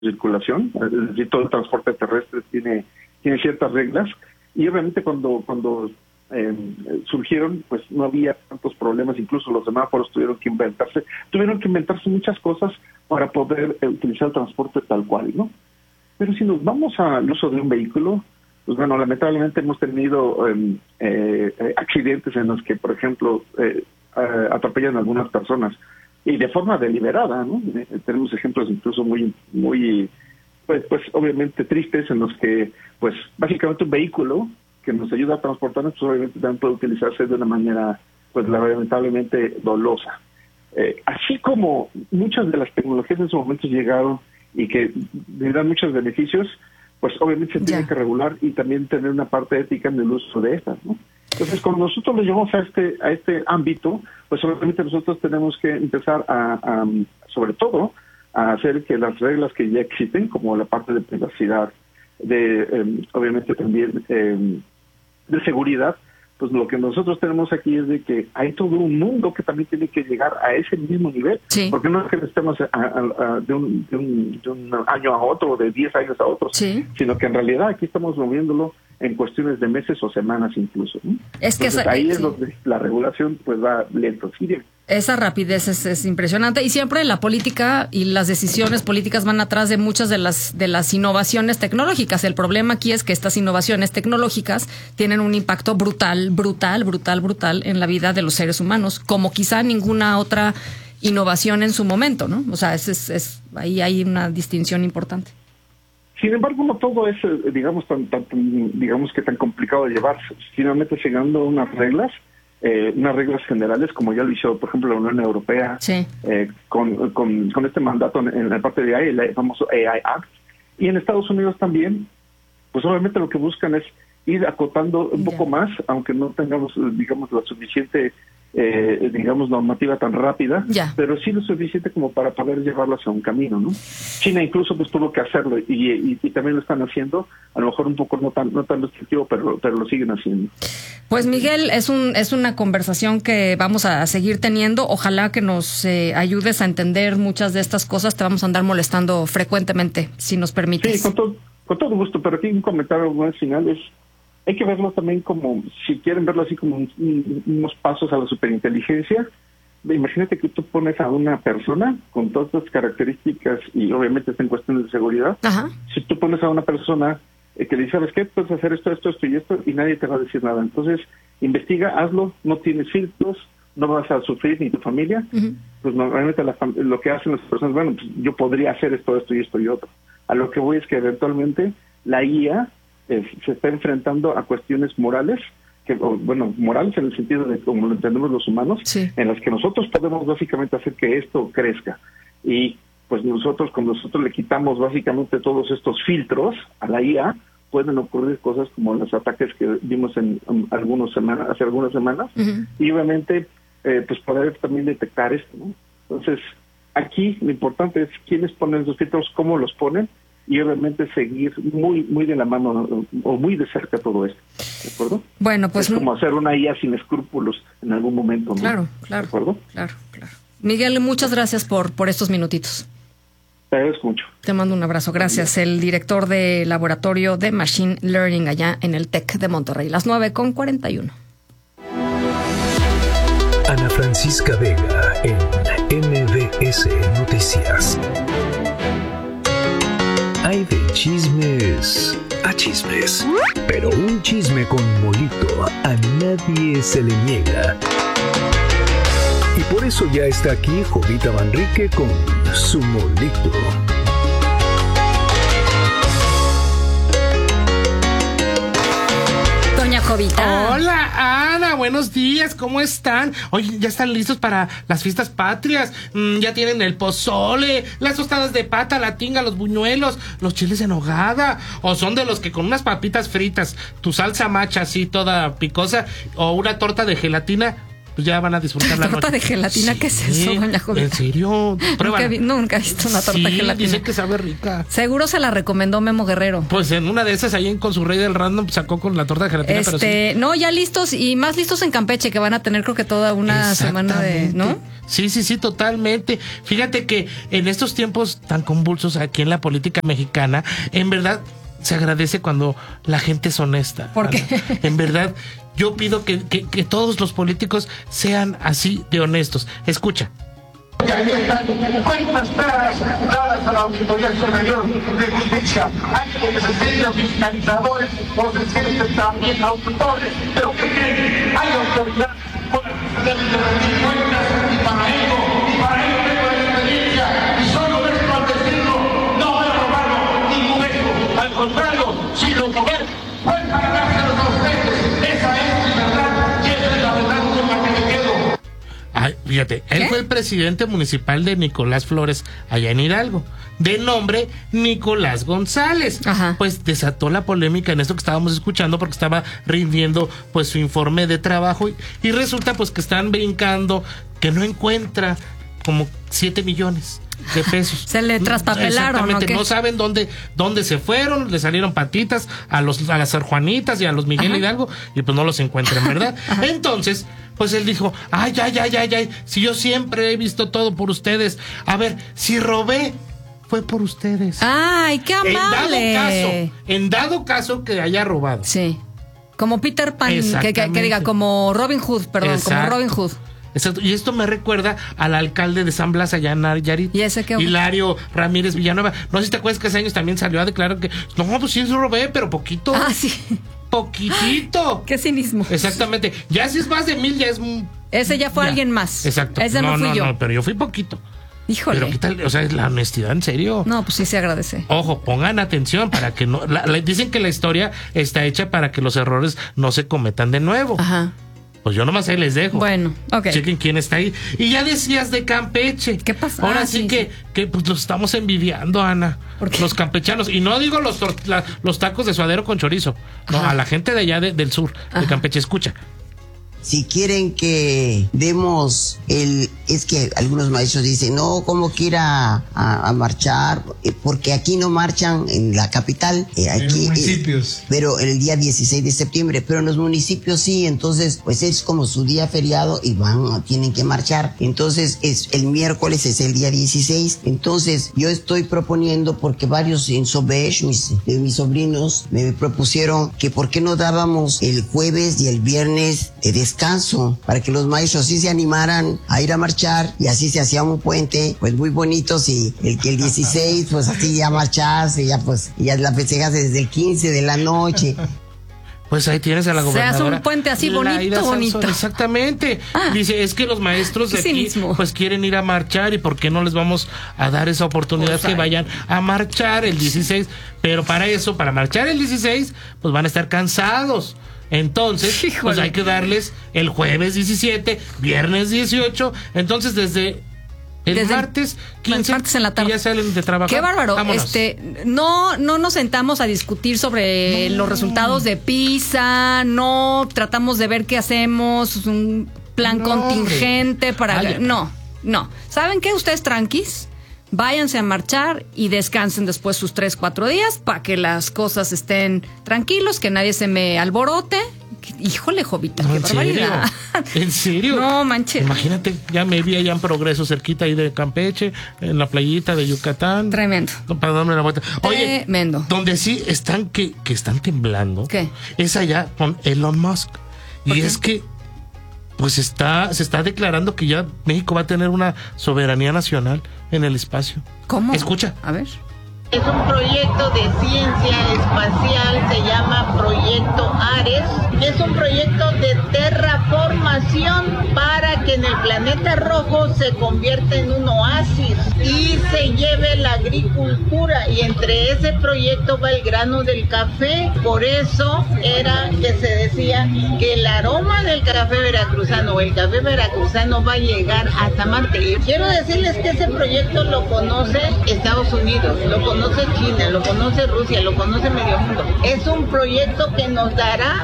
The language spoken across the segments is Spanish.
circulación, es decir, todo el transporte terrestre tiene ciertas reglas, y obviamente cuando surgieron, pues no había tantos problemas, incluso los semáforos tuvieron que inventarse muchas cosas para poder utilizar el transporte tal cual, ¿no? Pero si nos vamos al uso de un vehículo, pues bueno, lamentablemente hemos tenido accidentes en los que, por ejemplo, atropellan a algunas personas, y de forma deliberada, ¿no? Tenemos ejemplos incluso muy pues obviamente tristes, en los que, pues, básicamente un vehículo que nos ayuda a transportarnos, pues obviamente también puede utilizarse de una manera, pues, lamentablemente dolosa. Así como muchas de las tecnologías en su momento llegaron y que le dan muchos beneficios, pues obviamente se tiene que regular y también tener una parte ética en el uso de estas, ¿no? Entonces, cuando nosotros lo llevamos a este ámbito, pues obviamente nosotros tenemos que empezar sobre todo, a hacer que las reglas que ya existen, como la parte de privacidad, obviamente también de seguridad, pues lo que nosotros tenemos aquí es de que hay todo un mundo que también tiene que llegar a ese mismo nivel, porque no es que estemos de un año a otro, de 10 años a otro, sino que en realidad aquí estamos moviéndolo en cuestiones de meses o semanas incluso, ¿no? Es que ahí es donde la regulación pues va lento. Esa rapidez es impresionante, y siempre la política y las decisiones políticas van atrás de muchas de las innovaciones tecnológicas. El problema aquí es que estas innovaciones tecnológicas tienen un impacto brutal en la vida de los seres humanos, como quizá ninguna otra innovación en su momento, ¿no? O sea, ahí hay una distinción importante. Sin embargo, no todo es, digamos, tan complicado de llevarse. Finalmente, llegando a unas reglas generales, como ya lo hizo, por ejemplo, la Unión Europea, con este mandato en la parte de AI, el famoso AI Act, y en Estados Unidos también, pues obviamente lo que buscan es ir acotando un poco más, aunque no tengamos, digamos, la suficiente normativa tan rápida, pero sí lo suficiente como para poder llevarlo hacia un camino, ¿no? China incluso pues tuvo que hacerlo, y también lo están haciendo, a lo mejor un poco no tan restrictivo, pero lo siguen haciendo. Pues Miguel, es una conversación que vamos a seguir teniendo. Ojalá que nos ayudes a entender muchas de estas cosas. Te vamos a andar molestando frecuentemente, si nos permites. Sí, con todo gusto, pero aquí un comentario al final es: hay que verlo también como, si quieren verlo así, como unos pasos a la superinteligencia. Imagínate que tú pones a una persona con todas estas características, y obviamente está en cuestiones de seguridad. Si tú pones a una persona que le dice, ¿sabes qué? Puedes hacer esto y esto, y nadie te va a decir nada. Entonces, investiga, hazlo, no tienes filtros, no vas a sufrir ni tu familia. Pues normalmente lo que hacen las personas, bueno, pues yo podría hacer esto y otro. A lo que voy es que eventualmente la IA se está enfrentando a cuestiones morales, morales en el sentido de como lo entendemos los humanos, en las que nosotros podemos básicamente hacer que esto crezca. Y pues cuando nosotros le quitamos básicamente todos estos filtros a la IA, pueden ocurrir cosas como los ataques que vimos hace algunas semanas, y obviamente pues poder también detectar esto, ¿no? Entonces, aquí lo importante es quiénes ponen esos filtros, cómo los ponen, y obviamente seguir muy muy de la mano o muy de cerca todo esto, ¿de acuerdo? Bueno, pues es como hacer una IA sin escrúpulos en algún momento, ¿no? Claro. ¿De acuerdo? Claro. Miguel, muchas gracias por estos minutitos. Te agradezco mucho. Te mando un abrazo. Gracias. El director de Laboratorio de Machine Learning allá en el TEC de Monterrey. Las 9:41. Ana Francisca Vega en MBS Noticias. Hay de chismes a chismes, pero un chisme con molito a nadie se le niega. Y por eso ya está aquí Jovita Manrique con su molito. Doña Jovita. Hola, Ana, buenos días, ¿cómo están? Oye, ¿ya están listos para las fiestas patrias? ¿Ya tienen el pozole, las tostadas de pata, la tinga, los buñuelos, los chiles en nogada? ¿O son de los que con unas papitas fritas, tu salsa macha así toda picosa, o una torta de gelatina, pues ya van a disfrutar la noche? ¿Torta de gelatina? ¿Qué es eso, doña Jovita? ¿En serio? Nunca he visto una torta de gelatina. Dicen que sabe rica. Seguro se la recomendó Memo Guerrero. Pues en una de esas, ahí en Consurrey del Random, sacó con la torta de gelatina, pero sí. No, ya listos, y más listos en Campeche, que van a tener creo que toda una semana de, ¿no? Sí, totalmente. Fíjate que en estos tiempos tan convulsos aquí en la política mexicana, en verdad se agradece cuando la gente es honesta. ¿Por qué? En verdad, yo pido que todos los políticos sean así de honestos. Escucha. Y ahí están cuentas claras dadas a la Auditoría Superior de Justicia. Hay que se sienten fiscalizadores o se sienten también auditores, pero que hay autoridad por el de rendir cuentas y para ello tengo la experiencia y solo esto al decirlo, no voy a robarlo ningún hecho, al contrario, sino comer, pues para dárselos a ustedes. Esa es mi verdad y esa es la verdad con la que me quedo. Ay, fíjate, él fue el presidente municipal de Nicolás Flores, allá en Hidalgo, de nombre Nicolás González. Ajá. Pues desató la polémica en esto que estábamos escuchando porque estaba rindiendo pues su informe de trabajo y resulta pues que están brincando que no encuentra como 7 millones de pesos. Se le traspapelaron. Exactamente, ¿no? No saben dónde se fueron, le salieron patitas a las Sor Juanitas y a los Miguel Hidalgo y pues no los encuentran, ¿verdad? Entonces, pues él dijo, ay, si yo siempre he visto todo por ustedes. A ver, si robé, fue por ustedes. Ay, qué amable. En dado caso que haya robado. Sí. Como Peter Pan, que diga, como Robin Hood, perdón, Exacto. como Robin Hood. Exacto. Y esto me recuerda al alcalde de San Blas allá en Nayarit. ¿Y ese qué? Hilario Ramírez Villanueva. No sé si te acuerdas que hace años también salió a declarar que no, pues sí robé, pero poquito. Ah, sí. Poquitito. Qué cinismo. Exactamente. Ya si es más de 1,000 ya es... Ese ya fue alguien más. Exacto. Ese no fui yo. No, pero yo fui poquito. Híjole. Pero ¿qué tal? O sea, la honestidad, ¿en serio? No, pues sí se agradece. Ojo, pongan atención para que no... dicen que la historia está hecha para que los errores no se cometan de nuevo. Ajá. Pues yo nomás ahí les dejo. Bueno, ok. Chequen quién está ahí. Y ya decías de Campeche. ¿Qué pasó? Ahora sí que pues los estamos envidiando, Ana. ¿Por qué? Los campechanos. Y no digo los tacos de suadero con chorizo. No, Ajá. a la gente de allá del sur, de Campeche. Escucha. Si quieren que demos es que algunos maestros dicen, no, ¿cómo que ir a marchar? Porque aquí no marchan en la capital. Aquí, en los municipios. Pero el día 16 de septiembre, pero en los municipios sí, entonces pues es como su día feriado y tienen que marchar. Entonces el miércoles es el día 16. Entonces yo estoy proponiendo, porque varios en Sobesh, mis sobrinos, me propusieron que por qué no dábamos el jueves y el viernes de descanso, para que los maestros sí se animaran a ir a marchar y así se hacía un puente pues muy bonito. Y el 16 pues así ya marchaste, ya la festejas desde el 15 de la noche. Pues ahí tienes a la gobernadora. Se hace un puente así bonito. Exactamente. Dice, es que los maestros de aquí pues quieren ir a marchar y ¿por qué no les vamos a dar esa oportunidad que vayan a marchar el 16? Pero para marchar el 16 pues van a estar cansados. Entonces, pues hay que darles el jueves 17, viernes 18. Entonces, desde el martes 15 martes en la tarde. ya salen de trabajar. Qué bárbaro. Vámonos. No nos sentamos a discutir sobre los resultados de PISA, no tratamos de ver qué hacemos, un plan contingente para... No. ¿Saben qué? Ustedes tranquis, váyanse a marchar y descansen después sus 3-4 días para que las cosas estén tranquilos, que nadie se me alborote. Híjole, Jovita, qué barbaridad. ¿En serio? No, manches. Imagínate, ya me vi allá en Progreso, cerquita ahí de Campeche, en la playita de Yucatán. Tremendo. Para darme la vuelta. Oye, tremendo. donde sí están que están temblando. ¿Qué? Es allá con Elon Musk. Y es que pues se está declarando que ya México va a tener una soberanía nacional en el espacio. ¿Cómo? Escucha. A ver. Es un proyecto de ciencia espacial, se llama Proyecto Ares. Es un proyecto de terraformación para que en el planeta rojo se convierta en un oasis y se lleve la agricultura. Y entre ese proyecto va el grano del café. Por eso era que se decía que el aroma del café veracruzano o el café veracruzano va a llegar hasta Marte. Y quiero decirles que ese proyecto lo conoce Estados Unidos, lo conoce China, lo conoce Rusia, lo conoce medio mundo. Es un proyecto que nos dará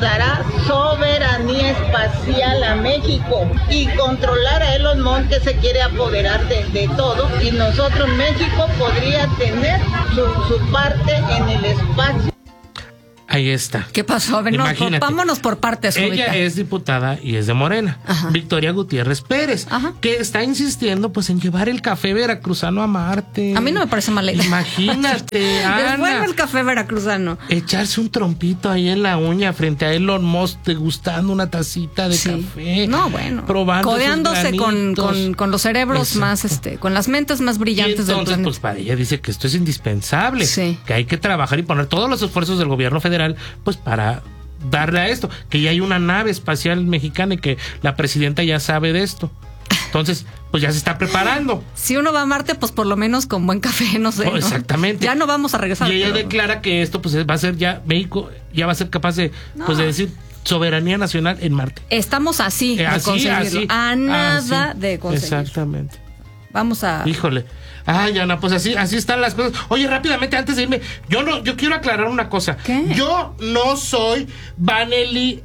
soberanía espacial a México y controlar a Elon Musk, que se quiere apoderar de todo, y nosotros, México, podría tener su parte en el espacio. Ahí está. ¿Qué pasó? A ver, vámonos por partes, Jovita. Ella es diputada y es de Morena. Ajá. Victoria Gutiérrez Pérez, Ajá. que está insistiendo pues en llevar el café veracruzano a Marte. A mí no me parece mala idea. Imagínate, Ana. Es bueno el café veracruzano. Echarse un trompito ahí en la uña frente a Elon Musk degustando una tacita de café. No, bueno. Probando codeándose con los cerebros más, con las mentes más brillantes del planeta. Pues para ella dice que esto es indispensable. Sí. Que hay que trabajar y poner todos los esfuerzos del gobierno federal pues para darle a esto, que ya hay una nave espacial mexicana y que la presidenta ya sabe de esto. Entonces, pues ya se está preparando. Si uno va a Marte, pues por lo menos con buen café, no sé. Oh, exactamente. Ya no vamos a regresar. Y ella declara que esto pues va a ser ya, México ya va a ser capaz de, pues de decir soberanía nacional en Marte. Estamos así de conseguirlo. A nada de conseguirlo. Exactamente. Vamos a... Híjole. Ay, Ana, pues así están las cosas. Oye, rápidamente, antes de irme, yo quiero aclarar una cosa. ¿Qué? Yo no soy Vanelli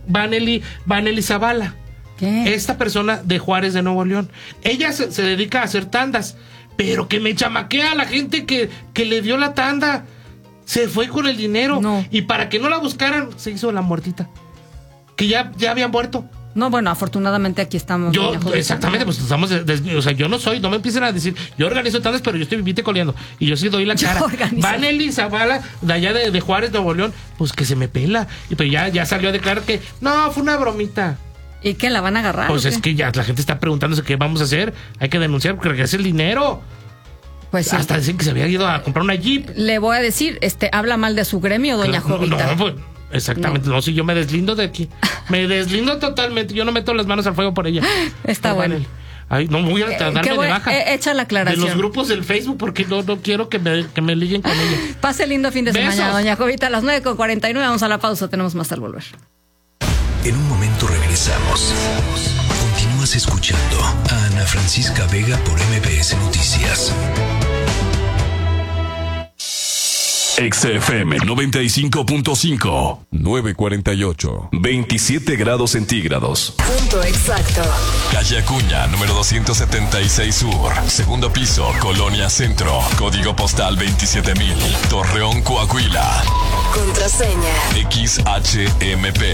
Zavala. ¿Qué? Esta persona de Juárez, de Nuevo León. Ella se dedica a hacer tandas, pero que me chamaquea a la gente que le dio la tanda. Se fue con el dinero. No. Y para que no la buscaran, se hizo la muertita. Que ya habían muerto. No, bueno, afortunadamente aquí estamos. Exactamente, pues estamos, o sea, yo no me empiecen a decir, yo organizo tandas, pero yo estoy vivite coleando, y yo sí doy la cara. Vanelli Zavala, de allá de Juárez, Nuevo León, pues que se me pela, y pues ya salió a declarar que, no, fue una bromita. ¿Y qué, la van a agarrar? Pues es que ya la gente está preguntándose qué vamos a hacer, hay que denunciar porque regrese el dinero. Pues sí. Hasta dicen que se había ido a comprar una Jeep. Le voy a decir, habla mal de su gremio, doña Jovita. No, pues... Exactamente, no, si yo me deslindo de aquí. Me deslindo totalmente, yo no meto las manos al fuego por ella. Está bueno. Ay, no voy a darme de baja. Echa la aclaración. De los grupos del Facebook, porque no quiero que me liguen con ella. Pase lindo fin de semana, doña Jovita. A las 9:49 vamos a la pausa, tenemos más al volver. En un momento regresamos. Continúas escuchando a Ana Francisca Vega por MBS Noticias. XFM 95.5 9:48 27 grados centígrados. Punto exacto. Calle Acuña, número 276 Sur. Segundo piso, Colonia Centro. Código postal 27000. Torreón, Coahuila. Contraseña XHMP